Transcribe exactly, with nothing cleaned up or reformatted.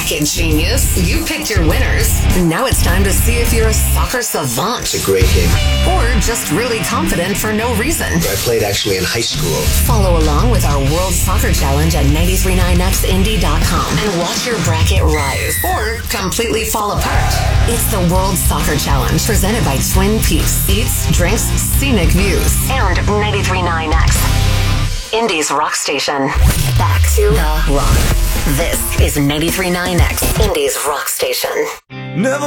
bracket genius. You picked your winners. Now it's time to see if you're a soccer savant. It's a great game. Or just really confident for no reason. I played actually in high school. Follow along with our World Soccer Challenge at nine three nine x indy dot com and watch your bracket rise or completely fall apart. It's the World Soccer Challenge presented by Twin Peaks. Eats, drinks, scenic views. And nine three nine X. Indy's rock station. Back to the rock. This is nine three nine X, Indy's rock station. Never